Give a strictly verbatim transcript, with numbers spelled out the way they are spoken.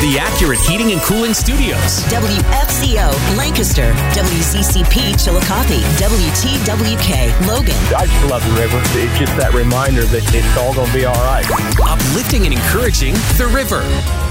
the Accurate Heating and Cooling Studios. W F C O, Lancaster. W Z C P, Chillicothe. W T W K, Logan. I just love the river. It's just that reminder that it's all going to be all right. Uplifting and encouraging the river.